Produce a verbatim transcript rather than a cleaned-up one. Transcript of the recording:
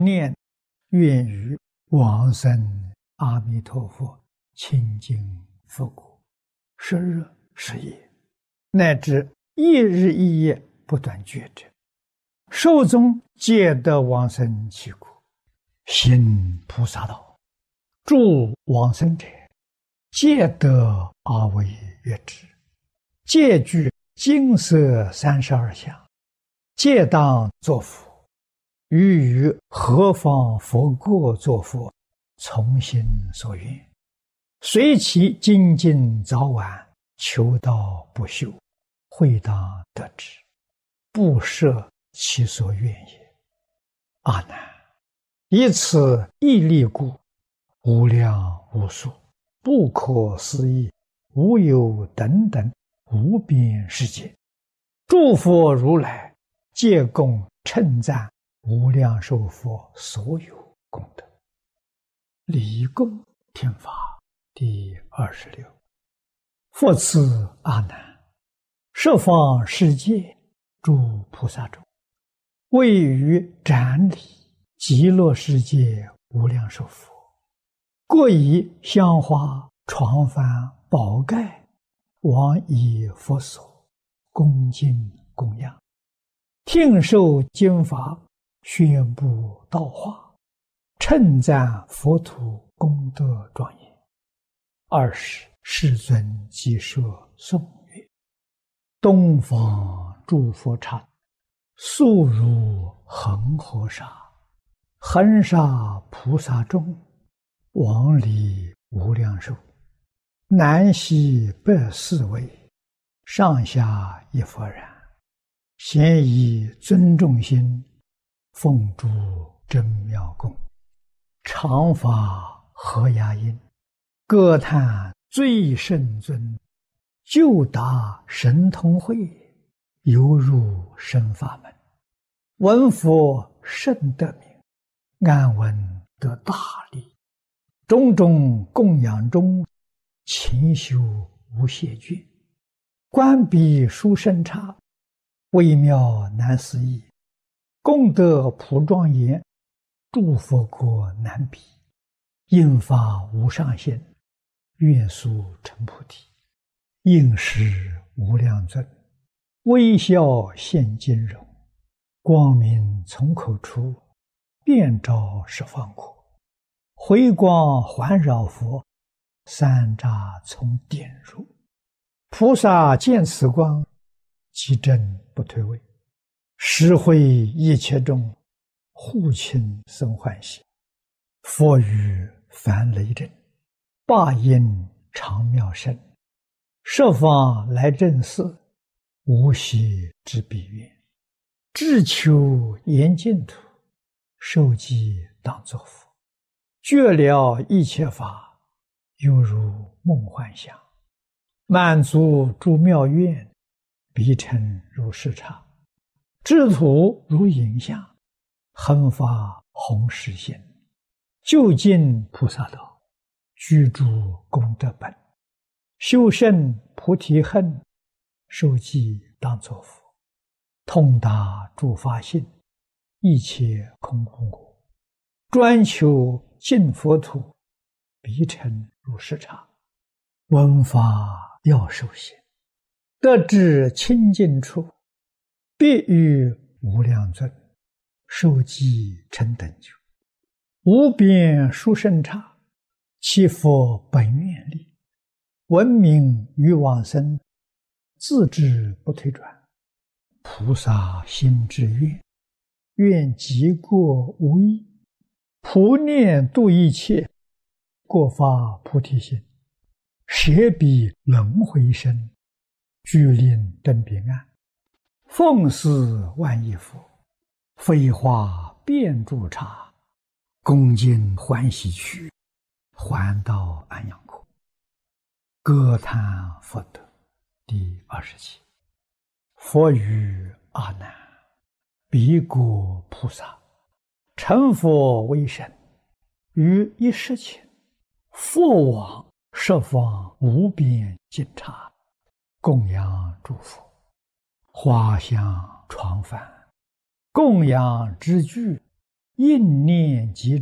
念愿与往生阿弥陀佛清净佛国，十日十夜，乃至一日一夜不断觉者，寿终皆得往生其国，行菩萨道，助往生者，皆得阿惟越致，皆具金色三十二相，皆当作佛。于于何方佛国作佛，从心所愿，随其精进早晚，求道不休，会当得之，不设其所愿也。阿难，以此一力故，无量无数不可思议无有等等无边世界，诸佛如来皆共称赞无量寿佛所有功德。离供听法第二十六。复次阿难，十方世界诸菩萨中，位于展礼极乐世界无量寿佛，各以香花床幡宝盖往以佛所恭敬供养，听受经法，宣布道化，称赞佛土功德庄严。二十世尊即说颂曰：东方诸佛刹，速如恒河沙，恒沙菩萨众，往礼无量寿，南西北四位，上下一佛然，咸以尊重心，奉诸真妙供，常发和雅音，歌叹最圣尊，就达神通慧，犹入深法门，闻佛甚得名，安闻得大利，种种供养中，勤修无懈倦，观彼殊胜刹，微妙难思议，功德普庄严，诸佛国难比，应发无上限，愿速成菩提，应时无量尊，微笑现金容，光明从口出，遍照十方国，回光环绕佛，三匝从点入，菩萨见此光，即正不退位，实会一切众，护亲生欢喜。佛语梵雷震，霸音长妙声，十方来正寺，无息之彼愿，志求严净土，受记当作佛，觉了一切法，犹如梦幻想，满足诸妙愿，彼尘如视刹，智土如影像，恒发弘誓心，究竟菩萨道，居住功德本，修胜菩提恨，受记当作佛，通达诸法性，一切空空果，专求净佛土，彼尘如视刹，闻法要受行，得至清净处，必与无量尊，受记成等觉，无边殊胜刹，其佛本愿力，闻名于往生，自知不退转，菩萨心之愿，愿极过无异，普念度一切，过发菩提心，舍彼轮回身，具令登彼岸，奉事万亿佛，飞花遍诸刹，恭敬欢喜去，还到安养国。歌叹佛德第二十七。佛语阿难，彼国菩萨成佛为身，于一时前，佛往十方无边尽刹，供养诸佛，花香床幡，供养之具， 应念即